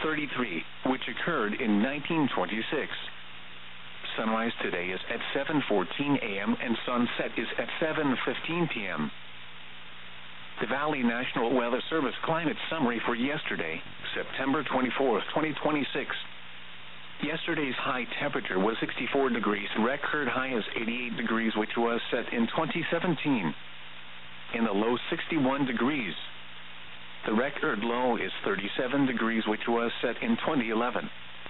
33, which occurred in 1926. Sunrise today is at 7:14 a.m. and sunset is at 7:15 p.m. The Valley National Weather Service climate summary for yesterday, September 24, 2026. Yesterday's high temperature was 64 degrees. Record high is 88 degrees, which was set in 2017. In the low, 61 degrees. The record low is 37 degrees, which was set in 2011.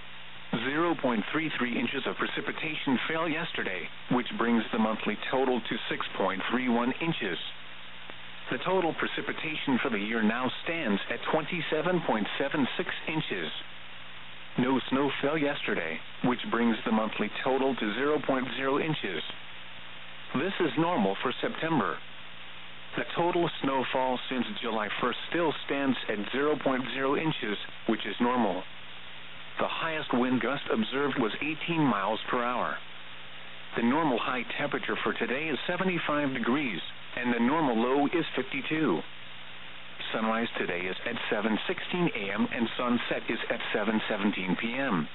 0.33 inches of precipitation fell yesterday, which brings the monthly total to 6.31 inches. The total precipitation for the year now stands at 27.76 inches. No snow fell yesterday, which brings the monthly total to 0.0 inches. This is normal for September. The total snowfall since July 1st still stands at 0.0 inches, which is normal. The highest wind gust observed was 18 miles per hour. The normal high temperature for today is 75 degrees, and the normal low is 52. Sunrise today is at 7:16 a.m. and sunset is at 7:17 p.m.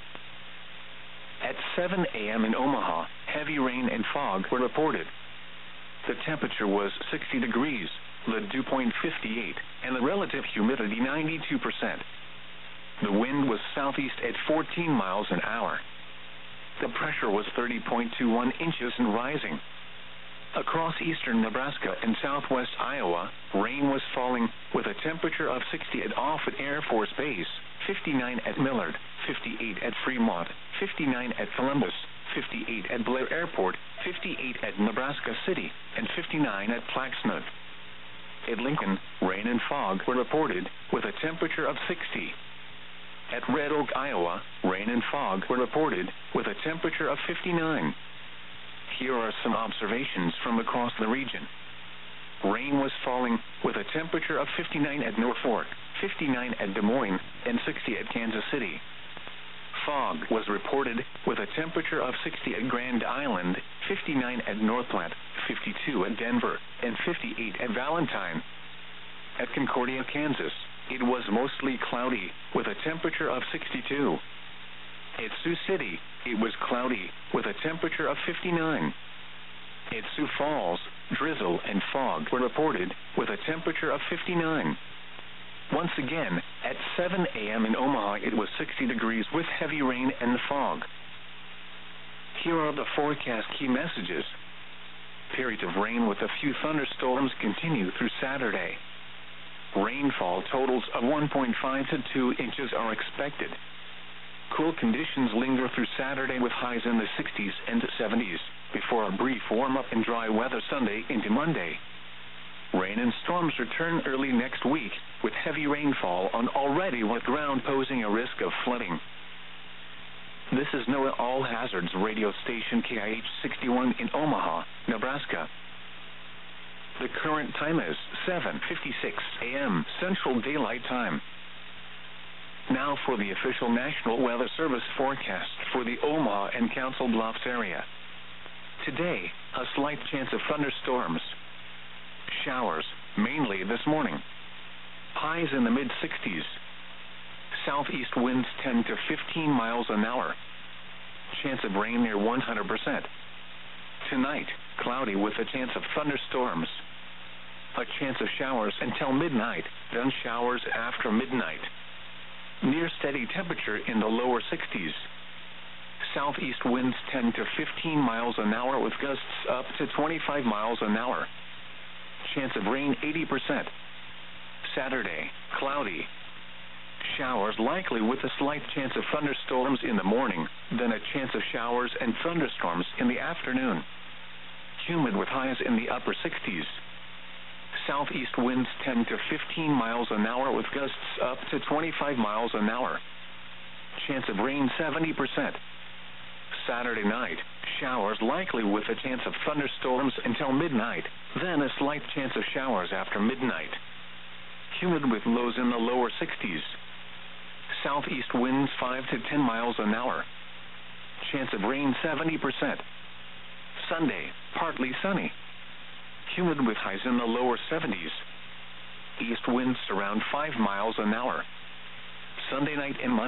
At 7 a.m. in Omaha, heavy rain and fog were reported. The temperature was 60 degrees, the dew point 58, and the relative humidity 92%. The wind was southeast at 14 miles an hour. The pressure was 30.21 inches and rising. Across eastern Nebraska and southwest Iowa, rain was falling, with a temperature of 60 at Offutt Air Force Base, 59 at Millard, 58 at Fremont, 59 at Columbus, 58 at Blair Airport, 58 at Nebraska City, and 59 at Plaquemine. At Lincoln, rain and fog were reported, with a temperature of 60. At Red Oak, Iowa, rain and fog were reported, with a temperature of 59. Here are some observations from across the region. Rain was falling, with a temperature of 59 at Norfolk, 59 at Des Moines, and 60 at Kansas City. Fog was reported, with a temperature of 60 at Grand Island, 59 at North Platte, 52 at Denver, and 58 at Valentine. At Concordia, Kansas, it was mostly cloudy, with a temperature of 62. At Sioux City, it was cloudy, with a temperature of 59. At Sioux Falls, drizzle and fog were reported, with a temperature of 59. Once again, at 7 a.m. in Omaha, it was 60 degrees with heavy rain and fog. Here are the forecast key messages. Periods of rain with a few thunderstorms continue through Saturday. Rainfall totals of 1.5 to 2 inches are expected. Cool conditions linger through Saturday with highs in the 60s and 70s, before a brief warm-up and dry weather Sunday into Monday. Rain and storms return early next week, with heavy rainfall on already wet ground posing a risk of flooding. This is NOAA All Hazards radio station KIH 61 in Omaha, Nebraska. The current time is 7:56 a.m. Central Daylight Time. Now for the official National Weather Service forecast for the Omaha and Council Bluffs area. Today, a slight chance of thunderstorms. Showers, mainly this morning. Highs in the mid-60s. Southeast winds 10 to 15 miles an hour. Chance of rain near 100%. Tonight, cloudy with a chance of thunderstorms. A chance of showers until midnight, then showers after midnight. Near steady temperature in the lower 60s. Southeast winds 10 to 15 miles an hour with gusts up to 25 miles an hour. Chance of rain 80%. Saturday, cloudy. Showers likely with a slight chance of thunderstorms in the morning, then a chance of showers and thunderstorms in the afternoon. Humid with highs in the upper 60s. Southeast winds 10 to 15 miles an hour with gusts up to 25 miles an hour. Chance of rain 70%. Saturday night, showers likely with a chance of thunderstorms until midnight, then a slight chance of showers after midnight. Humid with lows in the lower 60s. Southeast winds 5 to 10 miles an hour. Chance of rain 70%. Sunday, partly sunny. Humid with highs in the lower 70s. East winds around 5 miles an hour. Sunday night and Monday.